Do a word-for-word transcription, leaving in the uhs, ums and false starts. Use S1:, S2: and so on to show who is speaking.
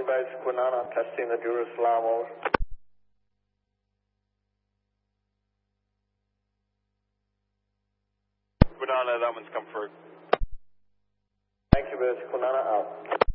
S1: base Quinana, testing the Jerusalem, over.
S2: Quinana, that one's come first.
S1: Thank you, base Quinana, out.